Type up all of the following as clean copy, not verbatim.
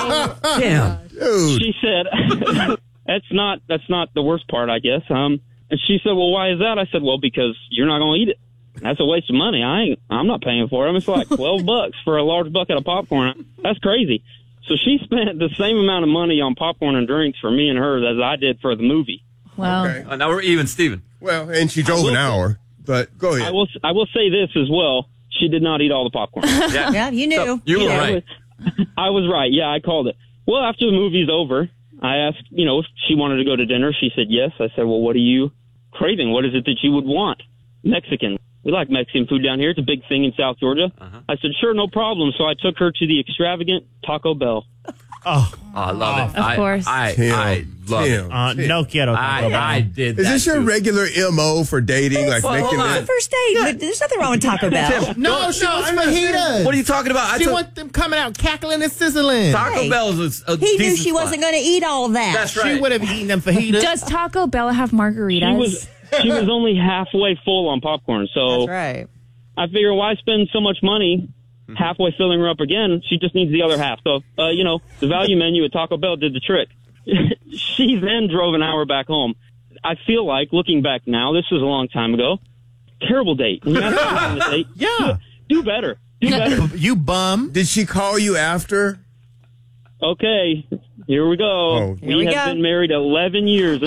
Damn. Dude. She said, that's not the worst part, I guess. And she said, well, why is that? I said, well, because you're not going to eat it. That's a waste of money. I'm not paying for it. It's like $12 for a large bucket of popcorn. That's crazy. So she spent the same amount of money on popcorn and drinks for me and her as I did for the movie. Wow. Okay. Now we're even, Steven. Well, and she drove an hour, but go ahead. I will say this as well. She did not eat all the popcorn. Yeah, you knew. So, you were right. I was right. Yeah, I called it. Well, after the movie's over, I asked, if she wanted to go to dinner. She said yes. I said, well, what are you craving? What is it that you would want? Mexican. We like Mexican food down here. It's a big thing in South Georgia. I said, sure, no problem. So I took her to the extravagant Taco Bell. Oh, I love it. Of course. I love it. No quiero. I did that. Is this your too. regular MO for dating? Like Well, making hold on. it? The first date. But there's nothing wrong with Taco Bell. No, she wants fajitas. What are you talking about? She wants them coming out cackling and sizzling. Taco Hey, Bell is a He knew decent she wasn't spot. going to eat all of that. That's right. She would have eaten them fajitas. Does Taco Bell have margaritas? She was only halfway full on popcorn. So That's right. I figure why spend so much money halfway filling her up again? She just needs the other half. So, the value menu at Taco Bell did the trick. She then drove an hour back home. I feel like, looking back now, this was a long time ago, terrible date. When you have to go on a date, Yeah. do better. Do better. You bum. Did she call you after? Okay, here we go. Oh. Here we have go. been married 11 years.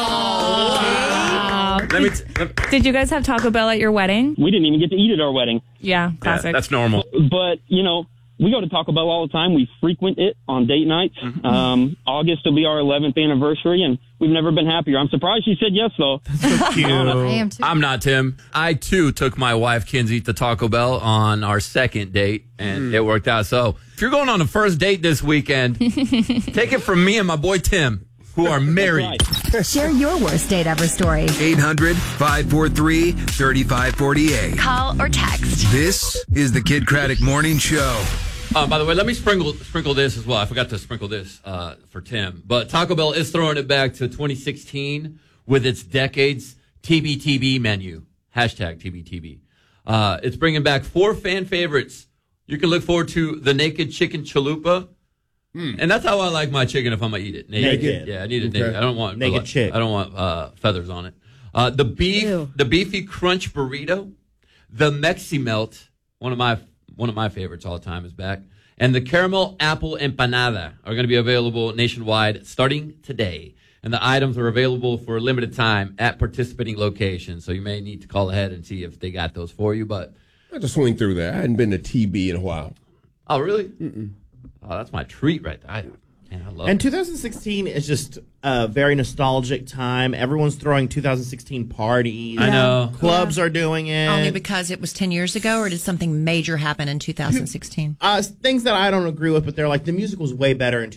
Did you guys have Taco Bell at your wedding? We didn't even get to eat at our wedding. Yeah, classic. That's normal. But, we go to Taco Bell all the time. We frequent it on date nights. August will be our 11th anniversary, and we've never been happier. I'm surprised she said yes, though. Cute. I am too. I'm not Tim. I, too, took my wife, Kinsey, to Taco Bell on our second date, and it worked out. So if you're going on a first date this weekend, take it from me and my boy Tim, who are married. Share your worst date ever story. 800-543-3548. Call or text. This is the Kid Craddock Morning Show. By the way, let me sprinkle this as well. I forgot to sprinkle this for Tim. But Taco Bell is throwing it back to 2016 with its decades TBTB menu. Hashtag TBTB. It's bringing back 4 fan favorites. You can look forward to the naked chicken chalupa. And that's how I like my chicken if I'm going to eat it. Naked. Yeah, I need it naked. I don't want Naked chick. I don't want feathers on it. The beefy crunch burrito, the Mexi Melt, one of my favorites all the time, is back, and the caramel apple empanada are going to be available nationwide starting today. And the items are available for a limited time at participating locations. So you may need to call ahead and see if they got those for you. But I had to swing through there. I hadn't been to TB in a while. oh, really? Oh, that's my treat right there. I love And it. 2016 is just a very nostalgic time. Everyone's throwing 2016 parties. I know. Clubs are doing it. Only because it was 10 years ago, or did something major happen in 2016? Things that I don't agree with, but they're like the music was way better in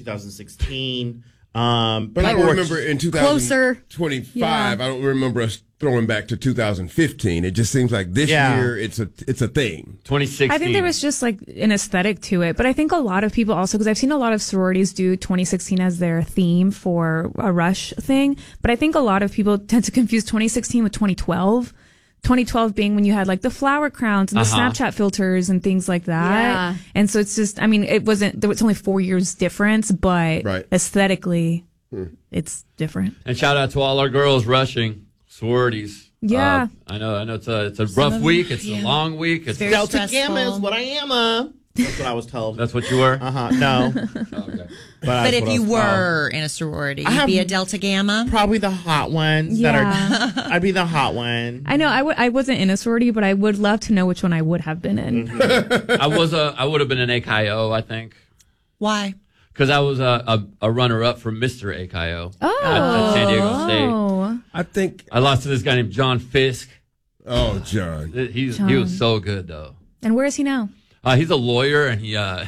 2016. But I don't remember in Closer. 2025. Yeah. I don't remember us throwing back to 2015. It just seems like this year it's a thing. 2016. I think there was just like an aesthetic to it, but I think a lot of people also, because I've seen a lot of sororities do 2016 as their theme for a Rush thing, but I think a lot of people tend to confuse 2016 with 2012. 2012 being when you had like the flower crowns and the Snapchat filters and things like that. Yeah. And so it's just, I mean, there was only 4 years difference, but aesthetically it's different. And shout out to all our girls rushing sororities. Yeah. I know it's a rough week. It's a long week. It's Very Delta stressful. Gamma is what I am. That's what I was told. That's what you were? No. Okay. But if you were in a sorority, you'd be a Delta Gamma? Probably the hot ones that are. I'd be the hot one. I know I wasn't in a sorority, but I would love to know which one I would have been in. I would have been an AKIO, I think. Why? Because I was a runner-up for Mr. AKIO at San Diego State. I think I lost to this guy named John Fisk. Oh, John. He was so good, though. And where is he now? He's a lawyer, and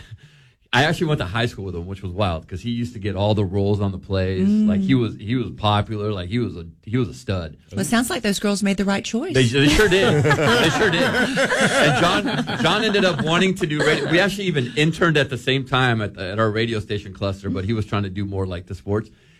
I actually went to high school with him, which was wild because he used to get all the roles on the plays. Like he was popular. Like he was a stud. Well, it sounds like those girls made the right choice. They sure did. They sure did. And John ended up wanting to do radio. We actually even interned at the same time at our radio station cluster, but he was trying to do more like the sports.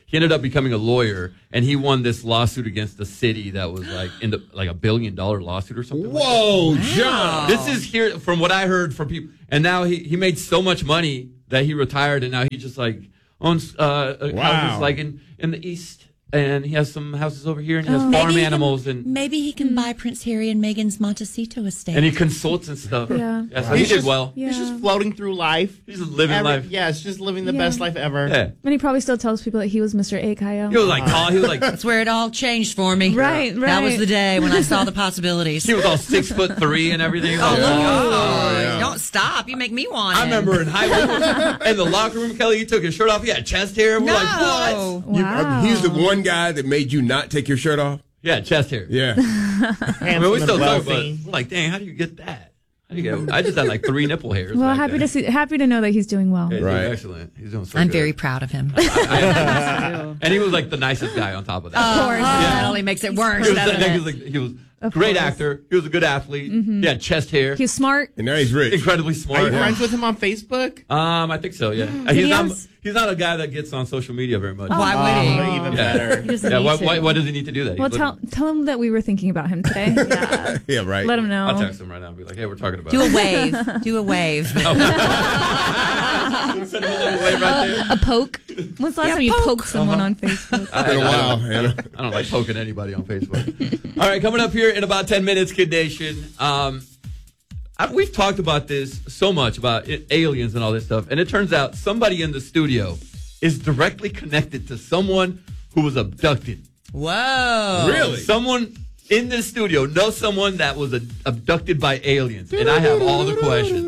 he ended up becoming a lawyer, and he won this lawsuit against the city that was like $1 billion lawsuit or something. Whoa, John! This is here from what I heard from people, and now he made so much money that he retired, and now he just like owns houses like in the East. And he has some houses over here, and he has farm animals. Maybe he can buy Prince Harry and Meghan's Montecito estate. And he consults and stuff. Yeah. So he did well. Yeah. He's just floating through life. He's just living life. Yeah, it's just living the best life ever. Yeah. And he probably still tells people that he was Mr. Akayo. He was like, that's where it all changed for me. Right. That was the day when I saw the possibilities. He was all 6'3" and everything. Don't stop. You make me want it. I remember in high school, in the locker room, Kelly, he took his shirt off. He had chest hair. We're like, what? Wow. He's the one guy that made you not take your shirt off? Yeah, chest hair. Yeah. I mean, we still talk about it. We're like, dang, how do you get that? How do you get, I just had like 3 nipple hairs. Well, happy to know that he's doing well. Yeah, he's right. doing excellent. He's doing so I'm good. very proud of him. And he was like the nicest guy on top of that. Of course. That only makes it worse. He was a great actor. He was a good athlete. He had chest hair. He's smart. And now he's rich. Incredibly Are smart. you friends with him on Facebook? I think so, yeah. He's not a guy that gets on social media very much. Why would he? Even better. He doesn't Yeah, need to. why does he need to do that? Well, tell him that we were thinking about him today. Yeah. Yeah, right. Let him know. I'll text him right now and be like, hey, we're talking about Do it. a wave. Do a wave. Send him a little wave right there. A poke. When's the last time you poked someone on Facebook? It's been a while, Hannah. I don't like poking anybody on Facebook. All right, coming up here in about 10 minutes, Kid Nation. We've talked about this so much, about aliens and all this stuff, and it turns out somebody in the studio is directly connected to someone who was abducted. Whoa. Really? Someone in this studio knows someone that was abducted by aliens, and I have all the questions.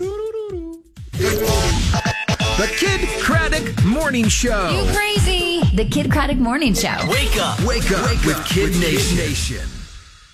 The Kid Craddock Morning Show. You crazy. The Kid Craddock Morning Show. Wake up with Kid Nation.